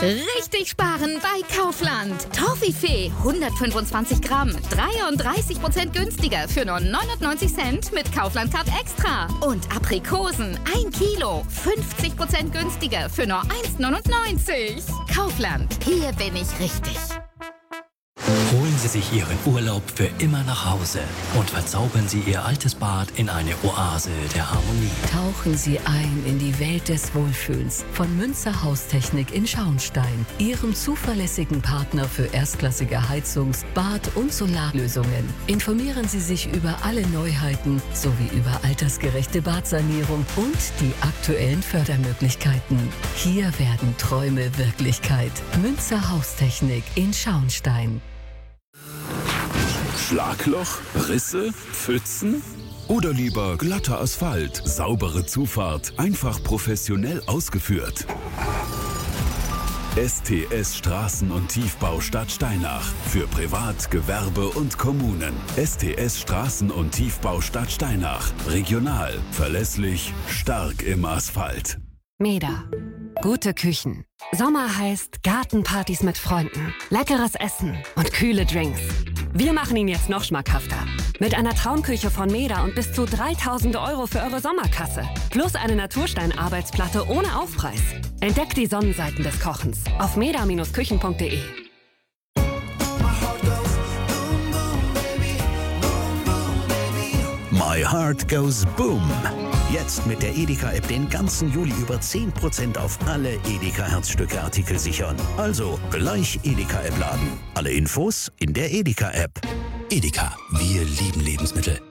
Richtig sparen bei Kaufland. Toffifee 125 Gramm, 33% günstiger für nur 99 Cent mit Kaufland Card Extra. Und Aprikosen 1 Kilo, 50% günstiger für nur 1,99. Kaufland, hier bin ich richtig. Holen Sie sich Ihren Urlaub für immer nach Hause und verzaubern Sie Ihr altes Bad in eine Oase der Harmonie. Tauchen Sie ein in die Welt des Wohlfühls von Münzer Haustechnik in Schauenstein, Ihrem zuverlässigen Partner für erstklassige Heizungs-, Bad- und Solarlösungen. Informieren Sie sich über alle Neuheiten sowie über altersgerechte Badsanierung und die aktuellen Fördermöglichkeiten. Hier werden Träume Wirklichkeit. Münzer Haustechnik in Schauenstein. Schlagloch, Risse, Pfützen? Oder lieber glatter Asphalt, saubere Zufahrt, einfach professionell ausgeführt? STS Straßen- und Tiefbau Stadt Steinach. Für Privat, Gewerbe und Kommunen. STS Straßen- und Tiefbau Stadt Steinach. Regional, verlässlich, stark im Asphalt. Meda. Gute Küchen. Sommer heißt Gartenpartys mit Freunden, leckeres Essen und kühle Drinks. Wir machen ihn jetzt noch schmackhafter. Mit einer Traumküche von Meda und bis zu 3.000 € für eure Sommerkasse. Plus eine Naturstein-Arbeitsplatte ohne Aufpreis. Entdeckt die Sonnenseiten des Kochens auf meda-küchen.de. My Heart Goes Boom. Jetzt mit der Edeka-App den ganzen Juli über 10% auf alle Edeka-Herzstücke-Artikel sichern. Also gleich Edeka-App laden. Alle Infos in der Edeka-App. Edeka, wir lieben Lebensmittel.